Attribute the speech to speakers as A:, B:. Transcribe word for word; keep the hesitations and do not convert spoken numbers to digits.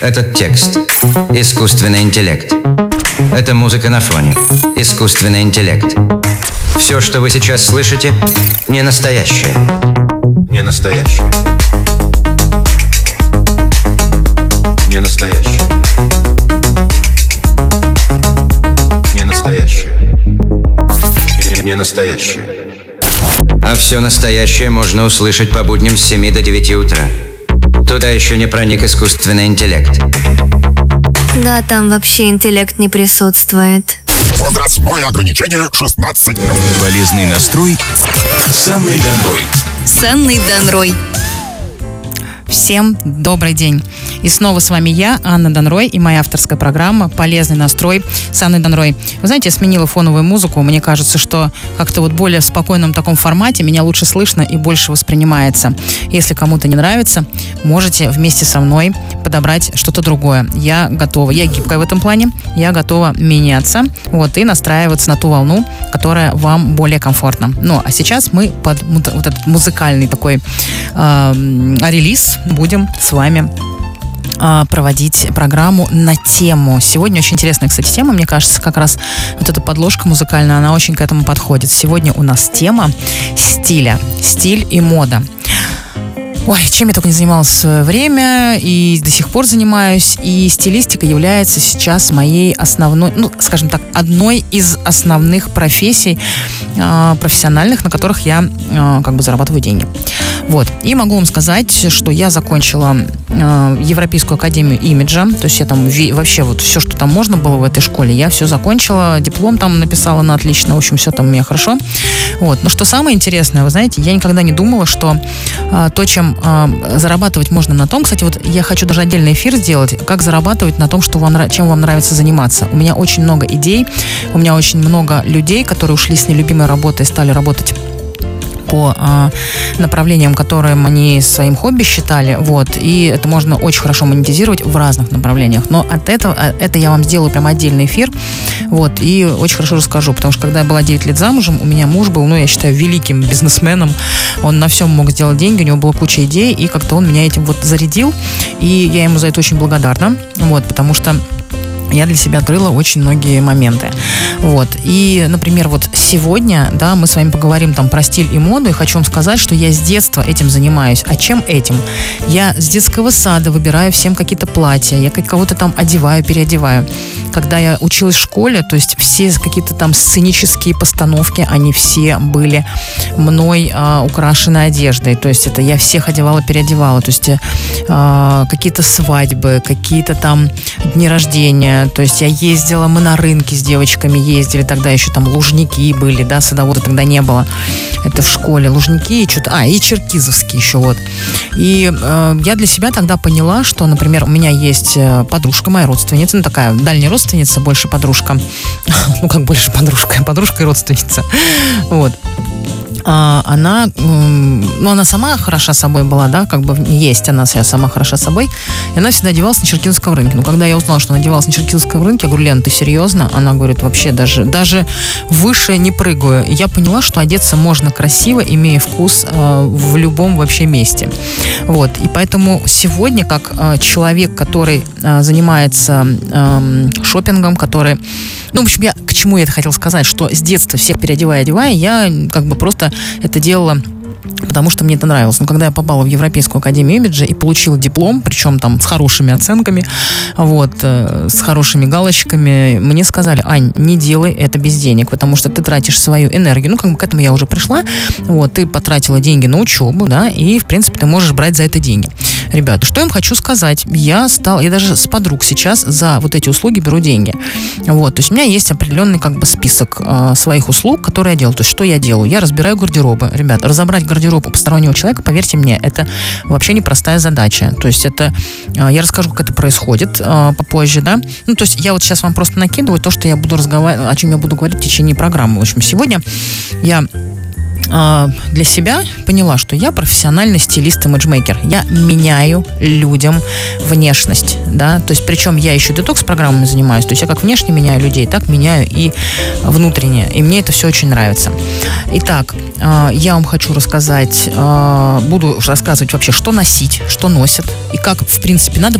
A: Этот текст – искусственный интеллект. Это музыка на фоне – искусственный интеллект. Все, что вы сейчас слышите, не настоящее. Не настоящее. Не настоящее. Не настоящее. Не настоящее. А все настоящее можно услышать по будням с семи до девяти утра. Туда еще не проник искусственный интеллект.
B: Да, там вообще интеллект не присутствует.
C: Возрастное ограничение шестнадцать.
D: Полезный настрой с Анной Донрой.
E: С Анной Донрой. Всем добрый день. И снова с вами я, Анна Донрой, и моя авторская программа «Полезный настрой» с Анной Донрой. Вы знаете, я сменила фоновую музыку. Мне кажется, что как-то вот более в спокойном таком формате меня лучше слышно и больше воспринимается. Если кому-то не нравится, можете вместе со мной подобрать что-то другое. Я готова. Я гибкая в этом плане. Я готова меняться, вот, и настраиваться на ту волну, которая вам более комфортна. Ну, а сейчас мы под вот этот музыкальный такой э, релиз будем с вами проводить программу на тему. Сегодня очень интересная, кстати, тема. Мне кажется, как раз вот эта подложка музыкальная, она очень к этому подходит. Сегодня у нас тема стиля. Стиль и мода. Ой, чем я только не занималась в свое время и до сих пор занимаюсь. И стилистика является сейчас моей основной, ну, скажем так, одной из основных профессий э, профессиональных, на которых я э, как бы зарабатываю деньги. Вот. И могу вам сказать, что я закончила э, Европейскую академию имиджа. То есть я там ви- вообще вот все, что там можно было в этой школе, я все закончила. Диплом там написала на отлично. В общем, все там у меня хорошо. Вот. Но что самое интересное, вы знаете, я никогда не думала, что э, то, чем э, зарабатывать можно на том... Кстати, вот я хочу даже отдельный эфир сделать, как зарабатывать на том, что вам, чем вам нравится заниматься. У меня очень много идей, у меня очень много людей, которые ушли с нелюбимой работы и стали работать по э, направлениям, которым они своим хобби считали, вот, и это можно очень хорошо монетизировать в разных направлениях, но от этого, это я вам сделаю прям отдельный эфир, вот, и очень хорошо расскажу, потому что когда я была девять лет замужем, у меня муж был, ну, я считаю, великим бизнесменом, он на всем мог сделать деньги, у него была куча идей, и как-то он меня этим вот зарядил, и я ему за это очень благодарна, вот, потому что я для себя открыла очень многие моменты. Вот. И, например, вот сегодня, да, мы с вами поговорим там про стиль и моду, и хочу вам сказать, что я с детства этим занимаюсь. А чем этим? Я с детского сада выбираю всем какие-то платья, я кого-то там одеваю, переодеваю. Когда я училась в школе, то есть все какие-то там сценические постановки, они все были мной а, украшены одеждой. То есть это я всех одевала, переодевала. То есть а, какие-то свадьбы, какие-то там дни рождения. То есть я ездила, мы на рынке с девочками ездили, тогда еще там Лужники были, да, садовода тогда не было. Это в школе. Лужники и что-то... А, и Черкизовский еще вот. И э, я для себя тогда поняла, что, например, у меня есть подружка, моя родственница, ну такая дальняя родственница, больше подружка. Ну как больше подружка, подружка и родственница. Вот. Она, ну, она сама хороша собой была, да, как бы есть она вся сама хороша собой, и она всегда одевалась на Черкизовском рынке. Но когда я узнала, что она одевалась на Черкизовском рынке, я говорю: Лен, ты серьезно? Она говорит: вообще даже, даже выше не прыгаю. И я поняла, что одеться можно красиво, имея вкус э, в любом вообще месте. Вот, и поэтому сегодня, как э, человек, который э, занимается э, шопингом, который... Ну, в общем, я к чему я это хотела сказать, что с детства всех переодевая и одевая, я как бы просто это делала, потому что мне это нравилось. Но когда я попала в Европейскую академию имиджа и получила диплом, причем там с хорошими оценками, вот, э, с хорошими галочками, мне сказали: Ань, не делай это без денег, потому что ты тратишь свою энергию. Ну, как бы к этому я уже пришла. Вот, ты потратила деньги на учебу, да, и, в принципе, ты можешь брать за это деньги. Ребята, что я вам хочу сказать? Я стала, я даже с подруг сейчас за вот эти услуги беру деньги. Вот, то есть у меня есть определенный как бы список э, своих услуг, которые я делаю. То есть что я делаю? Я разбираю гардеробы. Ребята, разобрать гардероб у постороннего человека, поверьте мне, это вообще непростая задача. То есть это, э, я расскажу, как это происходит э, попозже, да. Ну, то есть я вот сейчас вам просто накидываю то, что я буду разговаривать, о чем я буду говорить в течение программы. В общем, сегодня я для себя поняла, что я профессиональный стилист и имиджмейкер. Я меняю людям внешность, да, то есть причем я еще детокс-программами занимаюсь, то есть я как внешне меняю людей, так меняю и внутренне, и мне это все очень нравится. Итак, я вам хочу рассказать, буду рассказывать вообще, что носить, что носят, и как, в принципе, надо